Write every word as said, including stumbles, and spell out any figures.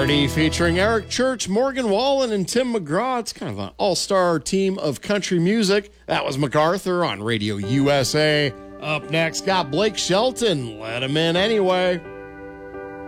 Party featuring Eric Church, Morgan Wallen, and Tim McGraw. It's kind of an all-star team of country music. That was MacArthur on Radio U S A. Up next, got Blake Shelton. Let him in anyway.